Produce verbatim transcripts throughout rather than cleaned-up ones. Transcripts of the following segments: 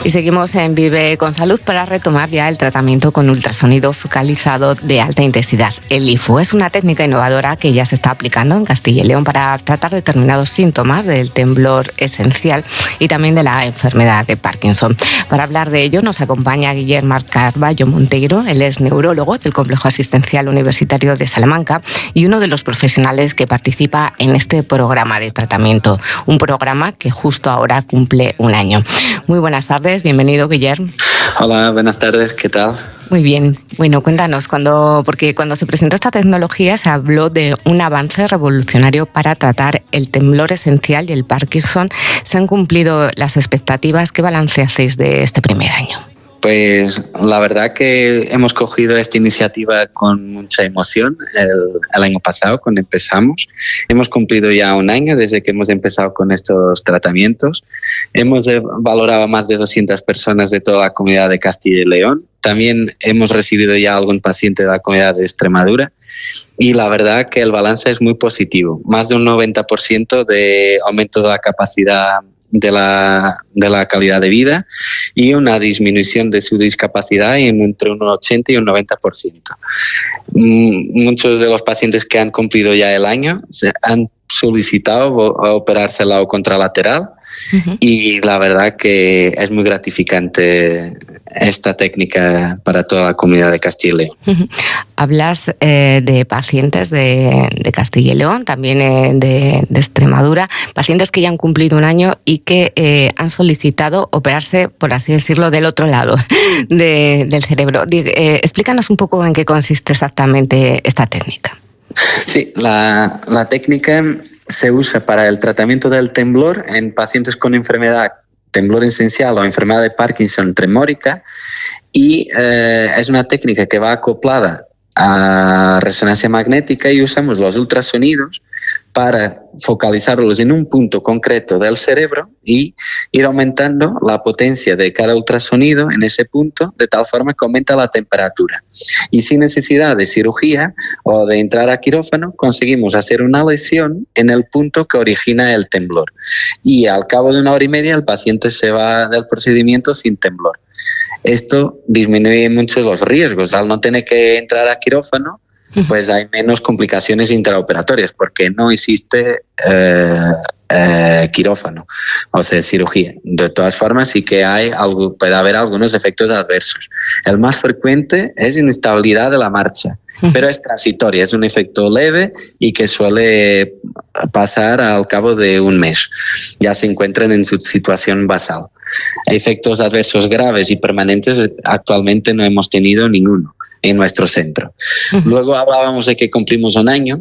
Y seguimos en Vive con Salud para retomar ya el tratamiento con ultrasonido focalizado de alta intensidad. El I F U es una técnica innovadora que ya se está aplicando en Castilla y León para tratar determinados síntomas del temblor esencial y también de la enfermedad de Parkinson. Para hablar de ello nos acompaña Guillermo Carballo Monteiro. Él es neurólogo del Complejo Asistencial Universitario de Salamanca y uno de los profesionales que participa en este programa de tratamiento. Un programa que justo ahora cumple un año. Muy buenas tardes. Bienvenido, Guillermo. Hola, buenas tardes, ¿qué tal? Muy bien. Bueno, cuéntanos, cuando, porque cuando se presentó esta tecnología se habló de un avance revolucionario para tratar el temblor esencial y el Parkinson. ¿Se han cumplido las expectativas? ¿Qué balance hacéis de este primer año? Pues la verdad que hemos cogido esta iniciativa con mucha emoción el, el año pasado cuando empezamos. Hemos cumplido ya un año desde que hemos empezado con estos tratamientos. Hemos valorado a más de doscientas personas de toda la comunidad de Castilla y León. También hemos recibido ya algún paciente de la comunidad de Extremadura y la verdad que el balance es muy positivo. Más de un noventa por ciento de aumento de la capacidad de la, de la calidad de vida y una disminución de su discapacidad en entre un ochenta y un noventa por ciento. Muchos de los pacientes que han cumplido ya el año se han solicitado a operarse el lado contralateral uh-huh. y la verdad que es muy gratificante esta técnica para toda la comunidad de Castilla y León. Uh-huh. Hablas eh, de pacientes de, de Castilla y León, también eh, de, de Extremadura, pacientes que ya han cumplido un año y que eh, han solicitado operarse, por así decirlo, del otro lado de, del cerebro. Eh, explícanos un poco en qué consiste exactamente esta técnica. Sí, la, la técnica se usa para el tratamiento del temblor en pacientes con enfermedad, temblor esencial o enfermedad de Parkinson tremórica y eh, es una técnica que va acoplada a resonancia magnética y usamos los ultrasonidos para focalizarlos en un punto concreto del cerebro y ir aumentando la potencia de cada ultrasonido en ese punto de tal forma que aumenta la temperatura. Y sin necesidad de cirugía o de entrar a quirófano, conseguimos hacer una lesión en el punto que origina el temblor. Y al cabo de una hora y media el paciente se va del procedimiento sin temblor. Esto disminuye mucho los riesgos. Al no tener que entrar a quirófano, pues hay menos complicaciones intraoperatorias porque no existe eh, eh, quirófano, o sea, cirugía. De todas formas, sí que hay algo, puede haber algunos efectos adversos. El más frecuente es inestabilidad de la marcha, pero es transitoria, es un efecto leve y que suele pasar al cabo de un mes. Ya se encuentran en su situación basal. Efectos adversos graves y permanentes actualmente no hemos tenido ninguno en nuestro centro. Uh-huh. Luego hablábamos de que cumplimos un año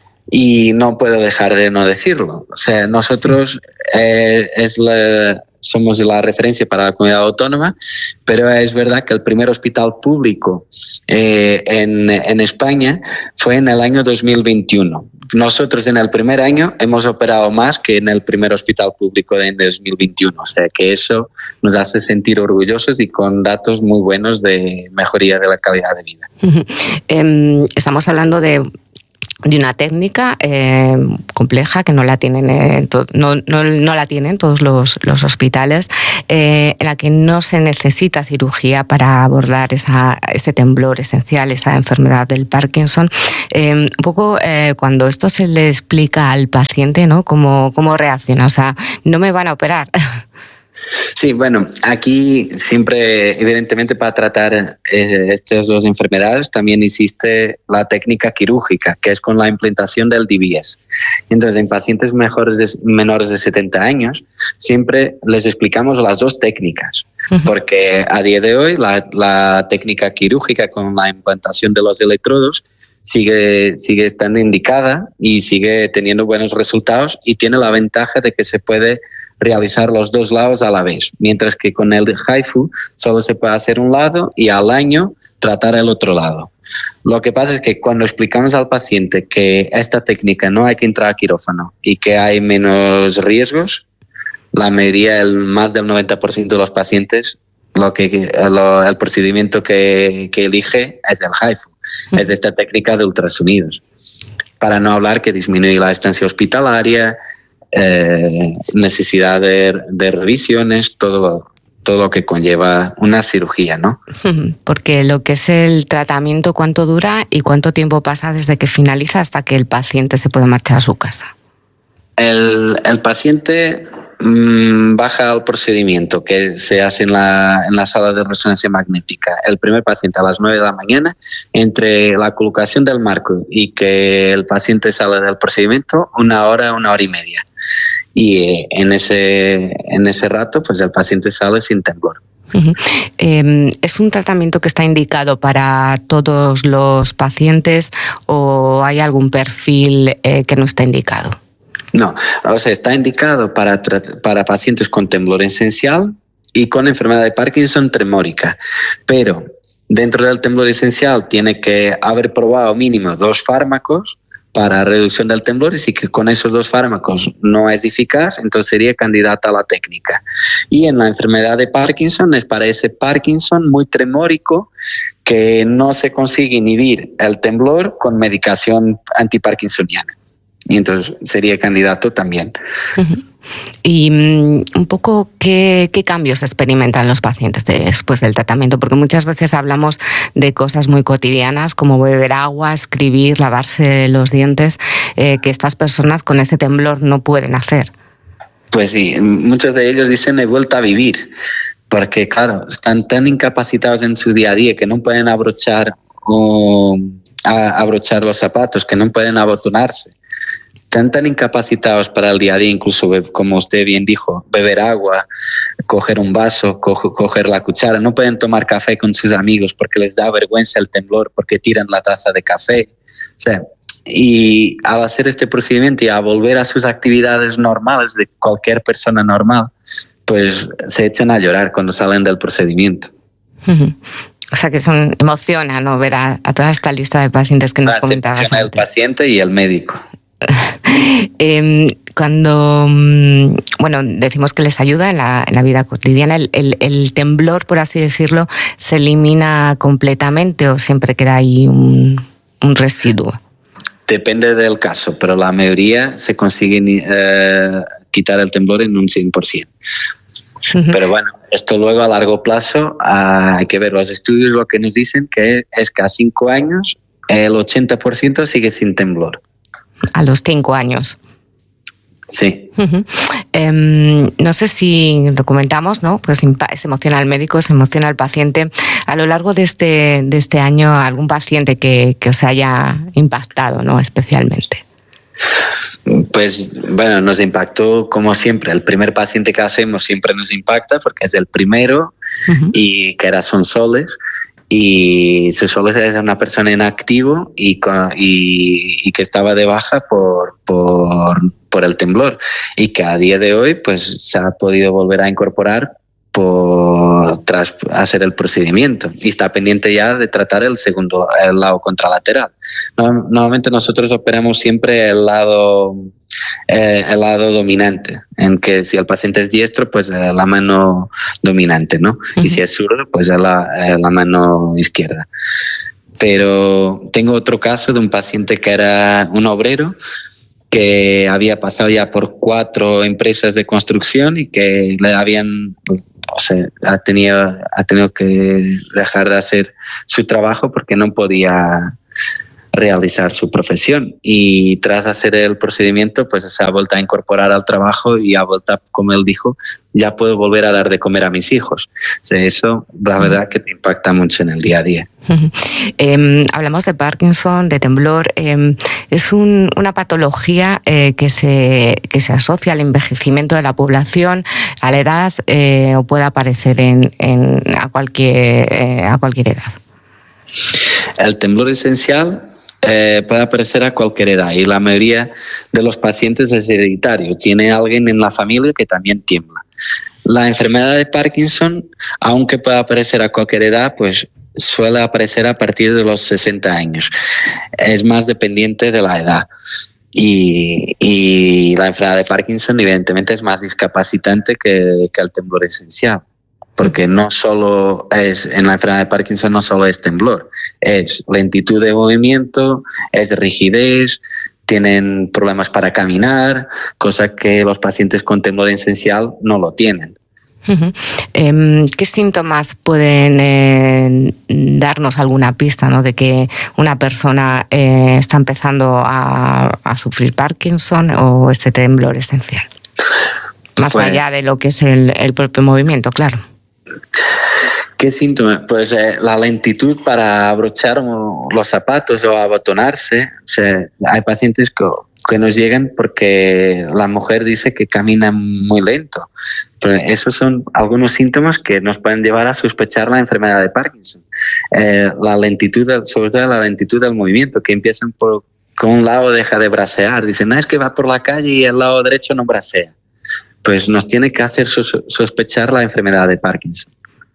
y no puedo dejar de no decirlo. O sea, nosotros eh, es la, somos la referencia para la comunidad autónoma, pero es verdad que el primer hospital público eh, en, en España fue en el año dos mil veintiuno. Nosotros en el primer año hemos operado más que en el primer hospital público de dos mil veintiuno, o sea que eso nos hace sentir orgullosos y con datos muy buenos de mejoría de la calidad de vida. Uh-huh. Eh, estamos hablando de de una técnica eh, compleja que no la tienen eh, to- no, no, no la tienen todos los, los hospitales, eh, en la que no se necesita cirugía para abordar esa, ese temblor esencial, esa enfermedad del Parkinson. Eh, un poco eh, cuando esto se le explica al paciente, ¿no? ¿Cómo, cómo reacciona? O sea, no me van a operar. Sí, bueno, aquí siempre, evidentemente, para tratar eh, estas dos enfermedades también existe la técnica quirúrgica, que es con la implantación del D B S. Entonces, en pacientes mejores de, menores de setenta años, siempre les explicamos las dos técnicas, uh-huh. porque a día de hoy la, la técnica quirúrgica con la implantación de los electrodos sigue, sigue estando indicada y sigue teniendo buenos resultados y tiene la ventaja de que se puede realizar los dos lados a la vez, mientras que con el H I F U solo se puede hacer un lado y al año tratar el otro lado. Lo que pasa es que cuando explicamos al paciente que esta técnica no hay que entrar a quirófano y que hay menos riesgos, la mayoría, el más del noventa por ciento de los pacientes, lo que lo, el procedimiento que, que elige es el H I F U, es esta técnica de ultrasonidos. Para no hablar que disminuye la estancia hospitalaria, Eh, necesidad de, de revisiones, todo, todo lo que conlleva una cirugía, ¿no? Porque lo que es el tratamiento, ¿cuánto dura y cuánto tiempo pasa desde que finaliza hasta que el paciente se puede marchar a su casa? El, el paciente mmm, baja al procedimiento que se hace en la, en la sala de resonancia magnética. El primer paciente a las nueve de la mañana, entre la colocación del marco y que el paciente sale del procedimiento, una hora, una hora y media. Y eh, en, ese, en ese rato, pues el paciente sale sin temblor. Uh-huh. Eh, ¿Es un tratamiento que está indicado para todos los pacientes o hay algún perfil eh, que no está indicado? No, o sea, está indicado para, para pacientes con temblor esencial y con enfermedad de Parkinson tremórica, pero dentro del temblor esencial tiene que haber probado mínimo dos fármacos para reducción del temblor y si que con esos dos fármacos no es eficaz, entonces sería candidata a la técnica. Y en la enfermedad de Parkinson es para ese Parkinson muy tremórico que no se consigue inhibir el temblor con medicación antiparkinsoniana. Y entonces sería candidato también. Uh-huh. Y um, un poco qué, qué cambios experimentan los pacientes después del tratamiento, porque muchas veces hablamos de cosas muy cotidianas como beber agua, escribir, lavarse los dientes, eh, que estas personas con ese temblor no pueden hacer. Pues sí, muchos de ellos dicen he vuelto a vivir, porque claro, están tan incapacitados en su día a día que no pueden abrochar, o, a, abrochar los zapatos, que no pueden abotonarse. Están tan incapacitados para el día a día, incluso como usted bien dijo, beber agua, coger un vaso, co- coger la cuchara. No pueden tomar café con sus amigos porque les da vergüenza el temblor, porque tiran la taza de café. O sea, y al hacer este procedimiento y a volver a sus actividades normales de cualquier persona normal, pues se echan a llorar cuando salen del procedimiento. Uh-huh. O sea que son, emociona, ¿no?, ver a, a toda esta lista de pacientes que nos comentabas antes. El paciente y el médico. eh, cuando, bueno, decimos que les ayuda en la, en la vida cotidiana, el, el, el temblor, por así decirlo, ¿se elimina completamente o siempre queda ahí un, un residuo? Depende del caso, pero la mayoría se consigue eh, quitar el temblor en un cien por ciento. Uh-huh. Pero bueno, esto luego a largo plazo uh, hay que ver los estudios, lo que nos dicen que es que a cinco años el ochenta por ciento sigue sin temblor. A los cinco años. Sí. Uh-huh. Eh, no sé si lo comentamos, ¿no? Pues se emociona al médico, se emociona al paciente. A lo largo de este, de este año, algún paciente que, que os haya impactado, ¿no?, especialmente. Pues bueno, nos impactó como siempre. El primer paciente que hacemos siempre nos impacta porque es el primero. Uh-huh. Y que era Sonsoles. Y Sonsoles es una persona en activo y, y, y que estaba de baja por, por, por el temblor y que a día de hoy pues se ha podido volver a incorporar por, tras hacer el procedimiento y está pendiente ya de tratar el segundo, el lado contralateral. Normalmente nosotros operamos siempre el lado, eh, el lado dominante, en que si el paciente es diestro, pues eh, la mano dominante, ¿no? Uh-huh. Y si es zurdo, pues la, eh, la mano izquierda. Pero tengo otro caso de un paciente que era un obrero que había pasado ya por cuatro empresas de construcción y que le habían... O sea, ha tenido, ha tenido que dejar de hacer su trabajo porque no podía realizar su profesión y tras hacer el procedimiento pues se ha vuelto a incorporar al trabajo y ha vuelto, como él dijo, ya puedo volver a dar de comer a mis hijos. O sea, eso la verdad que te impacta mucho en el día a día. Eh, hablamos de Parkinson, de temblor. Eh, es un, una patología eh, que, se, que se asocia al envejecimiento de la población, a la edad eh, o puede aparecer en, en, a, cualquier, eh, a cualquier edad. El temblor esencial eh, puede aparecer a cualquier edad y la mayoría de los pacientes es hereditario. Tiene alguien en la familia que también tiembla. La enfermedad de Parkinson, aunque pueda aparecer a cualquier edad, pues suele aparecer a partir de los sesenta años. Es más dependiente de la edad. Y, y la enfermedad de Parkinson, evidentemente, es más discapacitante que, que el temblor esencial. Porque no solo es, en la enfermedad de Parkinson no solo es temblor, es lentitud de movimiento, es rigidez, tienen problemas para caminar, cosa que los pacientes con temblor esencial no lo tienen. Uh-huh. Eh, ¿Qué síntomas pueden eh, darnos alguna pista, ¿no?, de que una persona eh, está empezando a, a sufrir Parkinson o este temblor esencial? Más pues, allá de lo que es el, el propio movimiento, claro. ¿Qué síntomas? Pues eh, la lentitud para abrochar los zapatos o abotonarse. O sea, hay pacientes que, que nos llegan porque la mujer dice que camina muy lento. Pero esos son algunos síntomas que nos pueden llevar a sospechar la enfermedad de Parkinson. Eh, la lentitud, sobre todo la lentitud del movimiento, que empiezan por que un lado deja de brasear. Dicen, no, es que va por la calle y el lado derecho no brasea. Pues nos tiene que hacer sos- sospechar la enfermedad de Parkinson.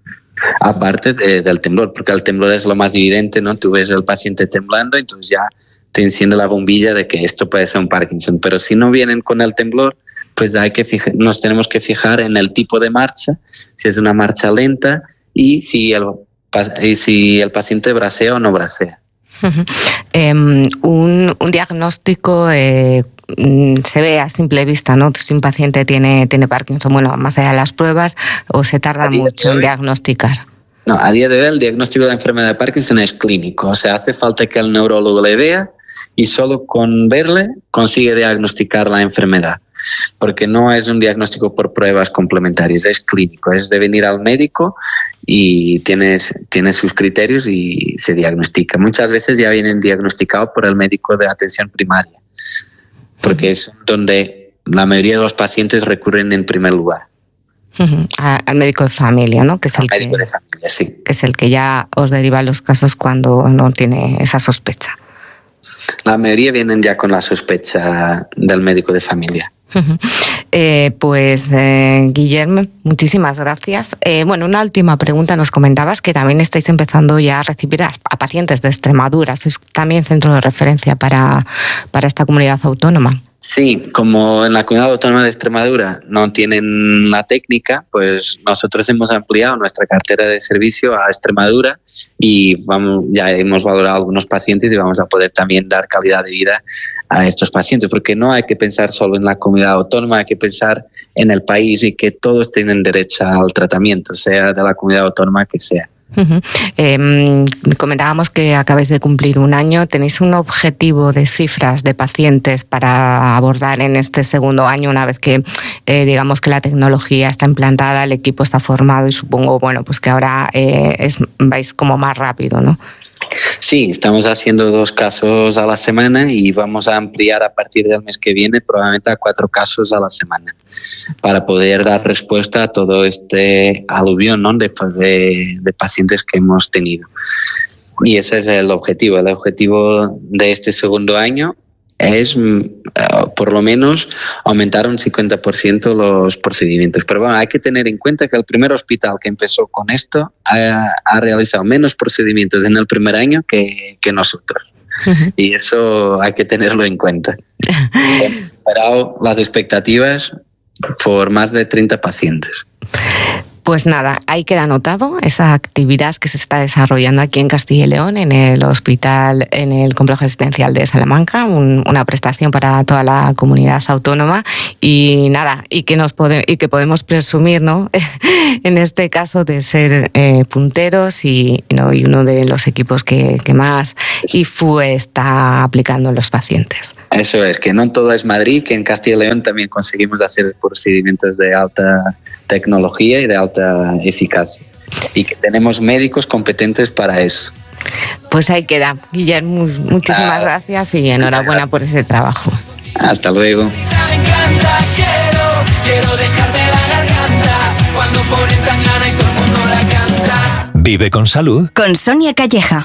Aparte de, del temblor, porque el temblor es lo más evidente, ¿no? Tú ves al paciente temblando, entonces ya te enciende la bombilla de que esto puede ser un Parkinson. Pero si no vienen con el temblor, pues hay que fijar, nos tenemos que fijar en el tipo de marcha, si es una marcha lenta y si el, y si el paciente brasea o no brasea. Uh-huh. Eh, un, un diagnóstico eh, se ve a simple vista, ¿no? Si un paciente tiene, tiene Parkinson, bueno, más allá de las pruebas, o se tarda mucho en diagnosticar. No, a día de hoy el diagnóstico de la enfermedad de Parkinson es clínico, o sea, hace falta que el neurólogo le vea y solo con verle consigue diagnosticar la enfermedad, porque no es un diagnóstico por pruebas complementarias, es clínico, es de venir al médico y tiene, tiene sus criterios y se diagnostica. Muchas veces ya vienen diagnosticados por el médico de atención primaria, porque uh-huh. es donde la mayoría de los pacientes recurren en primer lugar. Uh-huh. Al médico de familia, ¿no? Que es el médico que, de familia, sí. Que es el que ya os deriva los casos cuando no tiene esa sospecha. La mayoría vienen ya con la sospecha del médico de familia. Uh-huh. Eh, pues eh, Guillermo, muchísimas gracias. Eh, bueno, una última pregunta. Nos comentabas que también estáis empezando ya a recibir a, a pacientes de Extremadura. ¿Sois también centro de referencia para, para esta comunidad autónoma? Sí, como en la Comunidad Autónoma de Extremadura no tienen la técnica, pues nosotros hemos ampliado nuestra cartera de servicio a Extremadura y vamos, ya hemos valorado a algunos pacientes y vamos a poder también dar calidad de vida a estos pacientes, porque no hay que pensar solo en la comunidad autónoma, hay que pensar en el país y que todos tienen derecho al tratamiento, sea de la comunidad autónoma que sea. Uh-huh. Eh, comentábamos que acabáis de cumplir un año. ¿Tenéis un objetivo de cifras de pacientes para abordar en este segundo año, una vez que eh, digamos que la tecnología está implantada, el equipo está formado y supongo, bueno, pues que ahora eh, es, vais como más rápido, ¿no? Sí, estamos haciendo dos casos a la semana y vamos a ampliar a partir del mes que viene probablemente a cuatro casos a la semana para poder dar respuesta a todo este aluvión, ¿no?, de, de, de pacientes que hemos tenido. Y ese es el objetivo. El objetivo de este segundo año es uh, por lo menos aumentar un cincuenta por ciento los procedimientos. Pero bueno, hay que tener en cuenta que el primer hospital que empezó con esto ha, ha realizado menos procedimientos en el primer año que, que nosotros. Uh-huh. Y eso hay que tenerlo en cuenta. Hemos superado las expectativas por más de treinta pacientes. Pues nada, ahí queda anotado esa actividad que se está desarrollando aquí en Castilla y León, en el hospital, en el complejo asistencial de Salamanca, un, una prestación para toda la comunidad autónoma y nada, y que nos pode, y que podemos presumir, ¿no? en este caso de ser eh, punteros y, ¿no?, y uno de los equipos que, que más I F U está aplicando en los pacientes. Eso es, que no todo es Madrid, que en Castilla y León también conseguimos hacer procedimientos de alta tecnología y de alta eficacia y que tenemos médicos competentes para eso. Pues ahí queda. Guillermo, muchísimas ah, gracias y enhorabuena gracias. Por ese trabajo. Hasta luego. Vive con salud con Sonia Calleja.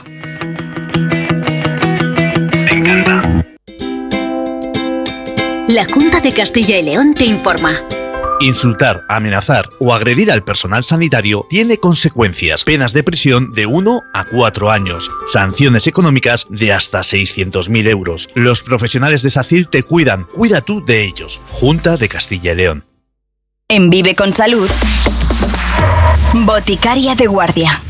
La Junta de Castilla y León te informa. Insultar, amenazar o agredir al personal sanitario tiene consecuencias. Penas de prisión de uno a cuatro años. Sanciones económicas de hasta seiscientos mil euros. Los profesionales de SACIL te cuidan. Cuida tú de ellos. Junta de Castilla y León. En Vive con Salud, Boticaria de Guardia.